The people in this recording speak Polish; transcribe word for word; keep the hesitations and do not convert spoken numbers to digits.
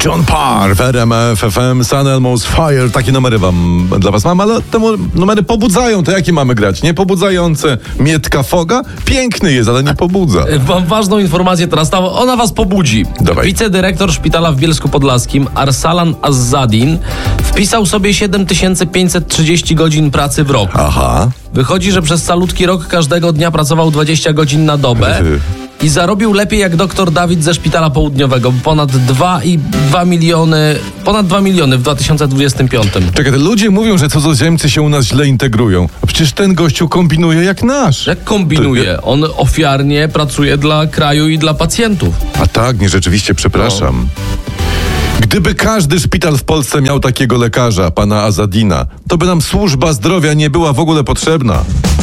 John Parr w R M F F M, Sun Elmo's Fire. Takie numery wam, dla was mam, ale te numery pobudzają. To jakie mamy grać? Niepobudzające. Mietka Foga? Piękny jest, ale nie pobudza. Mam ważną informację teraz, tam ona was pobudzi. Dawaj. Wicedyrektor szpitala w Bielsku Podlaskim, Arsalan Azzadin, wpisał sobie siedem tysięcy pięćset trzydzieści godzin pracy w roku. Aha. Wychodzi, że przez calutki rok każdego dnia pracował dwadzieścia godzin na dobę i zarobił lepiej jak doktor Dawid ze Szpitala Południowego. Ponad dwa i dwa miliony, ponad dwa miliony w dwa tysiące dwudziestym piątym. Czekaj, te ludzie mówią, że cudzoziemcy się u nas źle integrują. A przecież ten gościu kombinuje jak nasz. Jak kombinuje? On ofiarnie pracuje dla kraju i dla pacjentów. A tak, nie, rzeczywiście, przepraszam. Gdyby każdy szpital w Polsce miał takiego lekarza, pana Azzadina, to by nam służba zdrowia nie była w ogóle potrzebna.